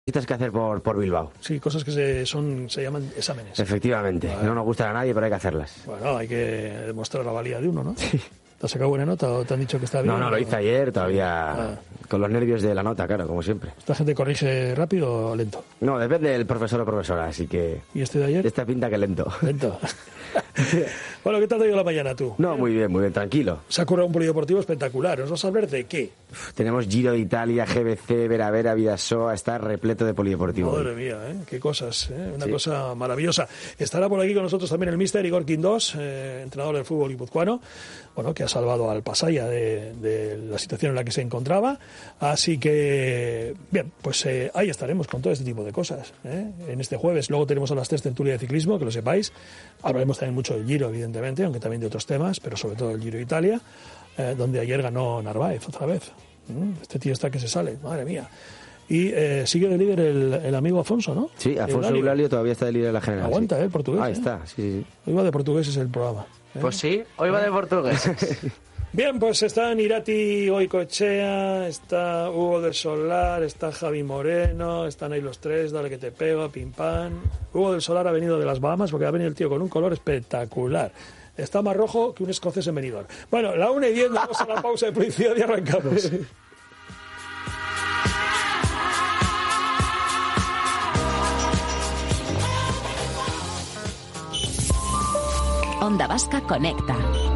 que hacer por Bilbao. Sí, cosas que se llaman exámenes. Efectivamente, no nos gustan a nadie, pero hay que hacerlas. Bueno, hay que demostrar la valía de uno, ¿no? Sí. ¿Te has sacado buena nota o te han dicho que está bien? No, lo hice ayer, todavía con los nervios de la nota, claro, como siempre. ¿Esta gente corrige rápido o lento? No, depende del profesor o profesora, así que... ¿Y este de ayer? Esta pinta que lento. Lento. Bueno, ¿qué tal te ha ido la mañana tú? No, muy bien, tranquilo. Se ha currado un polideportivo espectacular. ¿Nos vas a hablar de qué? Tenemos Giro de Italia, GBC, Vera, Vidasoa, está repleto de polideportivo. Madre mía, qué cosas, una cosa maravillosa. Estará por aquí con nosotros también el míster Igor Quindós, entrenador del fútbol guipuzcoano, bueno, que ha salvado al Pasaia de la situación en la que se encontraba. Así que, bien, pues ahí estaremos con todo este tipo de cosas, en este jueves. Luego tenemos a las 3 tertulia de ciclismo, que lo sepáis. Hablaremos también mucho del Giro, evidentemente, aunque también de otros temas, pero sobre todo del Giro de Italia, donde ayer ganó Narváez otra vez. Este tío está que se sale, madre mía. Y sigue de líder el amigo Afonso, ¿no? Sí, Afonso Eulalio todavía está de líder de la general. Aguanta, el portugués. Ahí está, sí. Hoy va de portugueses el programa. Pues sí, hoy va de portugueses. Bien, pues están Irati Goicoechea, está Hugo del Solar, está Javi Moreno, están ahí los tres, dale que te pego, pim pam. Hugo del Solar ha venido de las Bahamas porque ha venido el tío con un color espectacular. Está más rojo que un escocés en Benidorm. Bueno, la 1:10, vamos a la pausa de publicidad y arrancamos. Onda Vasca conecta.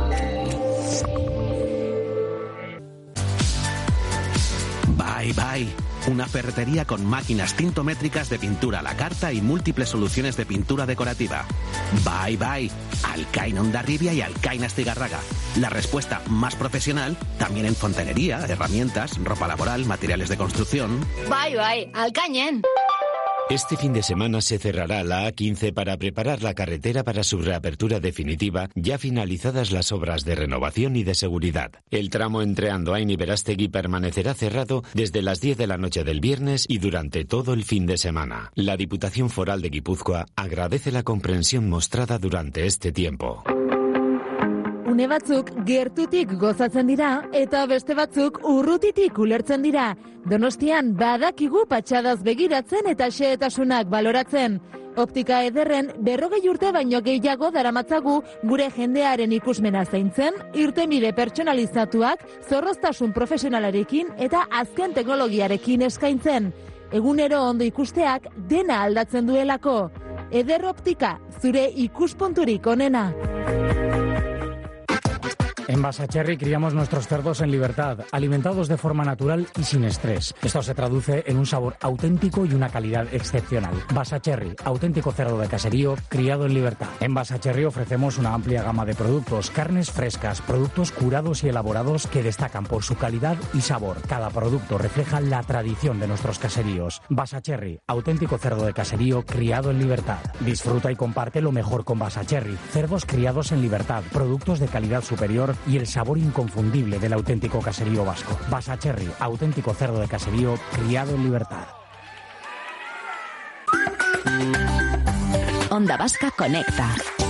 Bye. Una ferretería con máquinas tintométricas de pintura a la carta y múltiples soluciones de pintura decorativa. Bye. Alcain Hondarribia y Alcain Astigarraga. La respuesta más profesional también en fontanería, herramientas, ropa laboral, materiales de construcción. Bye. Alcañen. Este fin de semana se cerrará la A15 para preparar la carretera para su reapertura definitiva, ya finalizadas las obras de renovación y de seguridad. El tramo entre Andoain y Berastegui permanecerá cerrado desde las 10 de la noche del viernes y durante todo el fin de semana. La Diputación Foral de Guipúzcoa agradece la comprensión mostrada durante este tiempo. Une batzuk gertutik gozatzen dira eta beste batzuk urrutitik ulertzen dira. Donostian badakigu patxadaz begiratzen eta xehetasunak baloratzen. Optika ederren 40 urte baino gehiago daramatzagu gure jendearen ikusmena zaintzen, irtenbide pertsonalizatuak, zorroztasun profesionalarekin eta azken teknologiarekin eskaintzen. Egunero ondo ikusteak dena aldatzen duelako. Eder Optika, zure ikuspunturik onena. En Basacherry criamos nuestros cerdos en libertad, alimentados de forma natural y sin estrés. Esto se traduce en un sabor auténtico y una calidad excepcional. Basacherry, auténtico cerdo de caserío, criado en libertad. En Basacherry ofrecemos una amplia gama de productos, carnes frescas, productos curados y elaborados que destacan por su calidad y sabor. Cada producto refleja la tradición de nuestros caseríos. Basacherry, auténtico cerdo de caserío, criado en libertad. Disfruta y comparte lo mejor con Basacherry. Cerdos criados en libertad, productos de calidad superior y el sabor inconfundible del auténtico caserío vasco. Basacherry, auténtico cerdo de caserío, criado en libertad. Onda Vasca conecta.